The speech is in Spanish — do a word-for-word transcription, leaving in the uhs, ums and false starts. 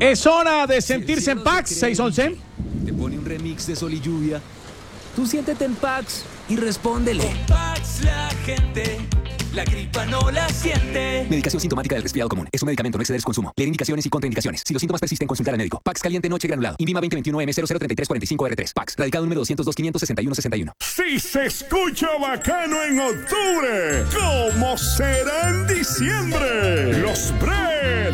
Es hora de sentirse en Pax, seis once. Te pone un remix de Sol y Lluvia. Tú siéntete en Pax y respóndele. Con Pax la gente, la gripa no la siente. Medicación sintomática del resfriado común. Es un medicamento, no exceder su consumo. Leer indicaciones y contraindicaciones. Si los síntomas persisten, consultar al médico. Pax caliente noche granulado. Invima veinte veintiuno M cero cero treinta y tres cuarenta y cinco R tres. Pax. Radicado número doscientos dos quinientos sesenta y uno sesenta y uno. Si se escucha bacano en octubre, ¿cómo será en diciembre? Los Bread